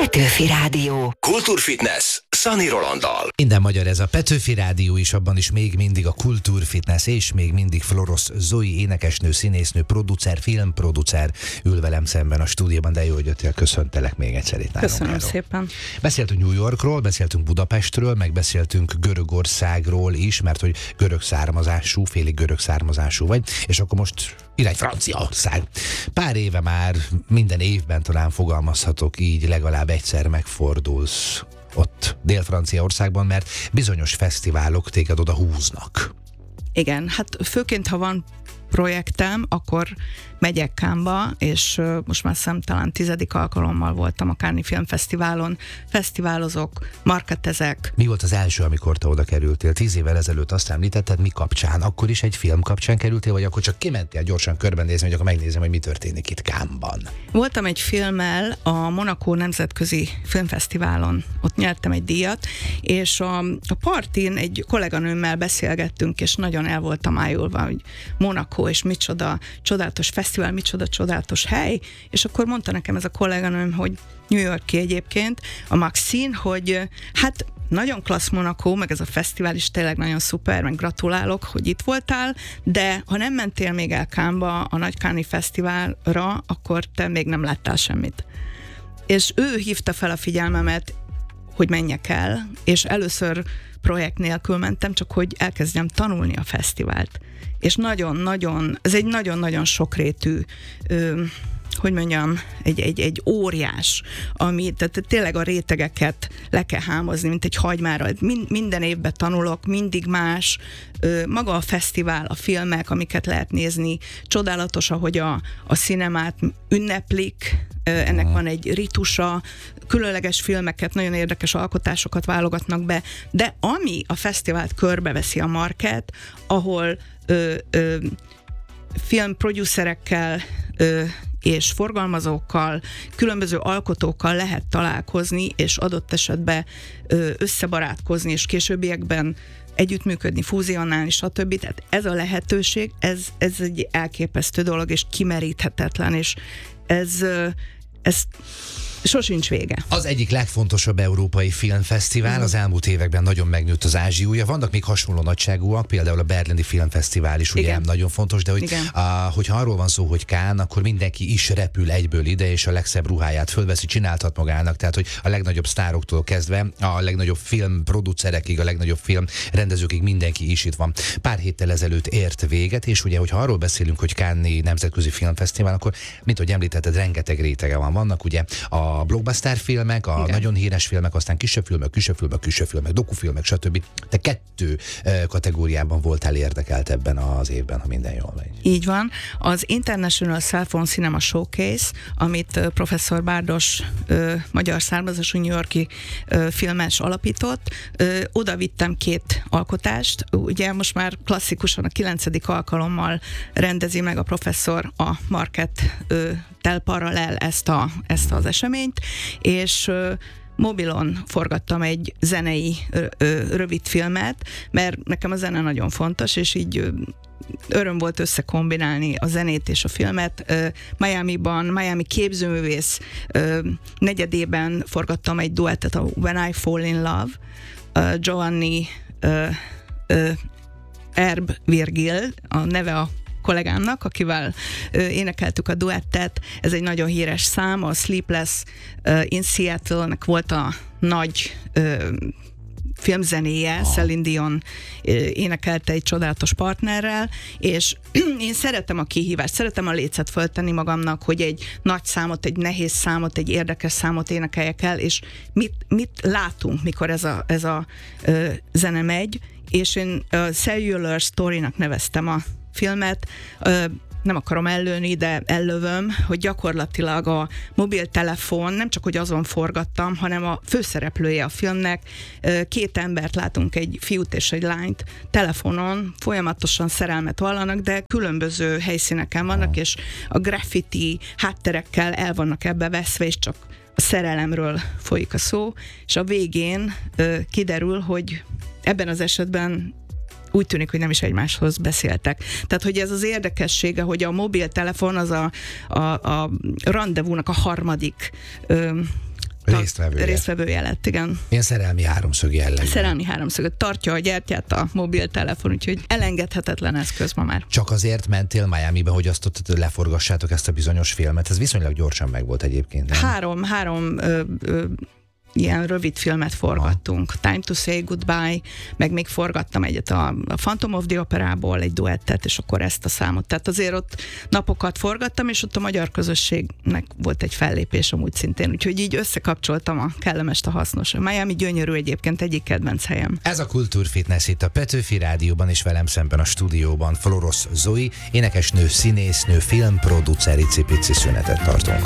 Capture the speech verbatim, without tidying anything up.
Petőfi Rádió. Kultúrfitness Szani Rolanddal. Minden magyar ez a Petőfi Rádió is, abban is még mindig a Kultúrfitness, és még mindig Florosz Zói, énekesnő, színésznő, producer, filmproducer ül velem szemben a stúdióban, de jó, hogy jöttél, köszöntelek még egyszer itt nálunk. Köszönöm szépen. Beszéltünk New Yorkról, beszéltünk Budapestről, meg beszéltünk Görögországról is, mert hogy görög származású, félig görög származású vagy, és akkor most irány Franciaország. Pár éve már minden évben talán fogalmazhatok így, legalább egyszer megfordulsz ott Dél-Franciaországban, mert bizonyos fesztiválok téged oda húznak. Igen, hát főként, ha van projektem, akkor megyek Cannesba, és uh, most már szem talán tizedik alkalommal voltam a Cannes-i Filmfesztiválon, fesztiválozok, marketezek. Mi volt az első, amikor te oda kerültél? Tíz évvel ezelőtt azt említetted, mi kapcsán? Akkor is egy film kapcsán kerültél, vagy akkor csak kimentél gyorsan körbenézni, hogy akkor megnézem, hogy mi történik itt Cannesban? Voltam egy filmmel a Monaco Nemzetközi Filmfesztiválon, ott nyertem egy díjat, és a, a partin egy kolléganőmmel beszélgettünk, és nagyon el voltam ájulva, hogy Monaco, és micsoda csodálatos fesztivál, micsoda csodálatos hely, és akkor mondta nekem ez a kolléganőm, hogy New York-i egyébként, a Maxine, hogy hát nagyon klassz Monaco, meg ez a fesztivál is tényleg nagyon szuper, meg gratulálok, hogy itt voltál, de ha nem mentél még el Cannesba, a nagy Cannes-i fesztiválra, akkor te még nem láttál semmit. És ő hívta fel a figyelmemet, hogy menjek el, és először projekt nélkül mentem, csak hogy elkezdjem tanulni a fesztivált. És nagyon-nagyon, ez egy nagyon-nagyon sokrétű, ö, hogy mondjam, egy, egy, egy óriás, ami, tehát tényleg a rétegeket le kell hámozni, mint egy hagymára. Mind, minden évben tanulok, mindig más. Ö, maga a fesztivál, a filmek, amiket lehet nézni, csodálatos, ahogy a, a cinemát ünneplik, ö, ennek van egy ritusa, különleges filmeket, nagyon érdekes alkotásokat válogatnak be, de ami a fesztivált körbeveszi a market, ahol ö, ö, filmproducerekkel ö, és forgalmazókkal, különböző alkotókkal lehet találkozni, és adott esetben ö, összebarátkozni, és későbbiekben együttműködni, fúzionálni, stb. Tehát ez a lehetőség, ez, ez egy elképesztő dolog, és kimeríthetetlen, és ez, ez sosincs vége. Az egyik legfontosabb európai filmfesztivál, az elmúlt években nagyon megnőtt az ázsiúja. Vannak még hasonló nagyságúak, például a Berlini Filmfesztivál is, ugye igen, nagyon fontos, de hogy, a, hogyha arról van szó, hogy Cannes, akkor mindenki is repül egyből ide, és a legszebb ruháját fölveszi, csináltat magának, tehát hogy a legnagyobb sztároktól kezdve, a legnagyobb filmproducerekig, a legnagyobb filmrendezőkig mindenki is itt van. Pár héttel ezelőtt ért véget, és ugye, hogyha arról beszélünk, hogy Cannes-i Nemzetközi Filmfesztivál, akkor, mint ahogy említetted, rengeteg rétege van. Vannak ugye a a blockbuster filmek, a igen, nagyon híres filmek, aztán kisebb filmek, kisebb filmek, kisebb filmek, dokufilmek, stb. Te kettő kategóriában voltál érdekelt ebben az évben, ha minden jól megy. Így van. Az International Cell Phone Cinema Showcase, amit professzor Bárdos, ö, magyar származású New York-i ö, filmes alapított, ö, oda vittem két alkotást. Ugye most már klasszikusan a kilencedik alkalommal rendezi meg a professzor a Market ö, tel paralel ezt, a, ezt az eseményt, és ö, mobilon forgattam egy zenei ö, ö, rövid filmet, mert nekem a zene nagyon fontos, és így ö, öröm volt összekombinálni a zenét és a filmet. Ö, Miamiban, Miami képzőművész ö, negyedében forgattam egy duettet, a When I Fall in Love, ö, Giovanni ö, ö, Erb Virgil, a neve a kollégámnak, akivel ö, énekeltük a duettet. Ez egy nagyon híres szám, a Sleepless uh, in Seattle-nek volt a nagy ö, filmzenéje, ah. Celine Dion ö, énekelte egy csodálatos partnerrel, és én szeretem a kihívást, szeretem a lécet föltenni magamnak, hogy egy nagy számot, egy nehéz számot, egy érdekes számot énekeljek el, és mit, mit látunk, mikor ez a, ez a ö, zene megy, és én uh, Cellular Story-nak neveztem a filmet, ö, nem akarom ellőni, de ellövöm, hogy gyakorlatilag a mobiltelefon, nem csak hogy azon forgattam, hanem a főszereplője a filmnek, ö, két embert látunk, egy fiút és egy lányt telefonon, folyamatosan szerelmet vallanak, de különböző helyszíneken vannak, és a graffiti hátterekkel el vannak ebbe veszve, és csak a szerelemről folyik a szó, és a végén ö, kiderül, hogy ebben az esetben úgy tűnik, hogy nem is egymáshoz beszéltek. Tehát, hogy ez az érdekessége, hogy a mobiltelefon az a, a, a randevúnak a harmadik ö, Résztvevője. Résztvevője lett, igen. Ilyen szerelmi háromszög jellegű. Szerelmi háromszögöt tartja a gyertyát a mobiltelefon, úgyhogy elengedhetetlen eszköz ma már. Csak azért mentél Miamibe, hogy azt ott leforgassátok ezt a bizonyos filmet? Ez viszonylag gyorsan megvolt egyébként, nem? Három, három ö, ö, ilyen rövid filmet forgattunk. Aha. Time to Say Goodbye, meg még forgattam egyet a, a Phantom of the Opera-ból, egy duettet, és akkor ezt a számot. Tehát azért ott napokat forgattam, és ott a magyar közösségnek volt egy fellépés amúgy szintén, úgyhogy így összekapcsoltam a kellemest a hasznos. A Miami gyönyörű egyébként, egyik kedvenc helyem. Ez a Kultúrfitness itt a Petőfi Rádióban, és velem szemben a stúdióban Florosz Zoe, énekesnő, színésznő, filmproducer, icipici szünetet tartunk.